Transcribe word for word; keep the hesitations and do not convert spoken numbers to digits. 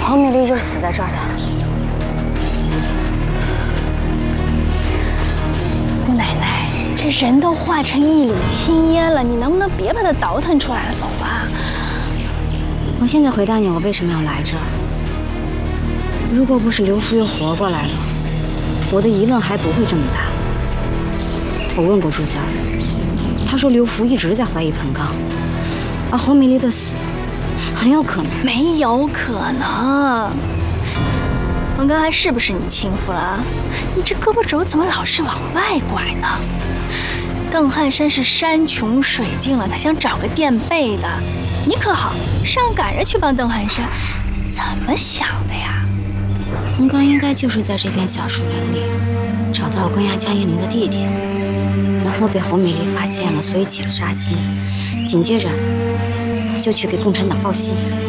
黄美丽就是死在这儿的。 姑奶奶，这人都化成一缕青烟了，你能不能别把它倒腾出来了？走吧。 我现在回答你，我为什么要来这儿？如果不是刘福又活过来了，我的疑问还不会这么大。我问过朱三儿，他说刘福一直在怀疑彭刚，而黄美丽的死很有可能没有可能。彭刚还是不是你亲夫了？你这胳膊肘怎么老是往外拐呢？邓汉山是山穷水尽了，他想找个垫背的。你可好，上赶着去帮邓汉山，怎么想的呀？ 彭刚应该就是在这片小树林里找到了关押江一玲的弟弟，然后被侯美丽发现了，所以起了杀心。紧接着，他就去给共产党报信。